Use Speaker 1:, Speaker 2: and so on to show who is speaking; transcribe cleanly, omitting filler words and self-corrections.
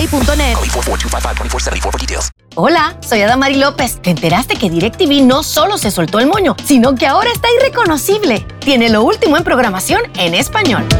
Speaker 1: Play.net.
Speaker 2: Call 844-255-2474 for details.
Speaker 1: Hola, soy Adamari López. ¿Te enteraste que DirecTV no solo se soltó el moño, sino que ahora está irreconocible? Tiene lo último en programación en español.